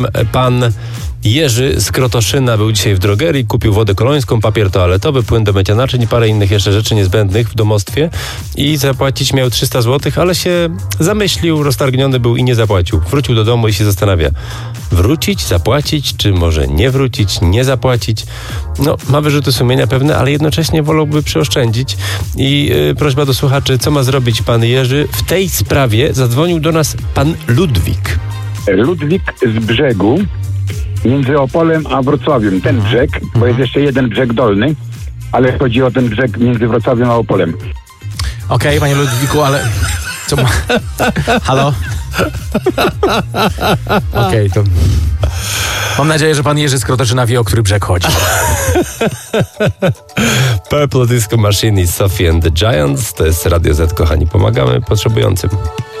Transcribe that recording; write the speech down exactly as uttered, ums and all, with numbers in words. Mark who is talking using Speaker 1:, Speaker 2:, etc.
Speaker 1: Pan Jerzy z Krotoszyna był dzisiaj w drogerii, kupił wodę kolońską, papier toaletowy, płyn do mycia naczyń i parę innych jeszcze rzeczy niezbędnych w domostwie i zapłacić miał trzysta złotych, ale się zamyślił, roztargniony był i nie zapłacił. Wrócił do domu i się zastanawia, wrócić, zapłacić, czy może nie wrócić, nie zapłacić. No, ma wyrzuty sumienia pewne, ale jednocześnie wolałby przyoszczędzić. I yy, prośba do słuchaczy, co ma zrobić pan Jerzy? W tej sprawie zadzwonił do nas pan Ludwik.
Speaker 2: Ludwik z brzegu, między Opolem a Wrocławiem. Ten brzeg, bo jest jeszcze jeden brzeg dolny, ale chodzi o ten brzeg między Wrocławiem a Opolem.
Speaker 3: Okej, okay, panie Ludwiku, ale... Co ma... Halo? Okej, okay, to... Mam nadzieję, że pan Jerzy z Krotoszyna wie, o który brzeg chodzi.
Speaker 1: Purple Disco Machine i Sophie and the Giants. To jest Radio Z, kochani. Pomagamy potrzebującym.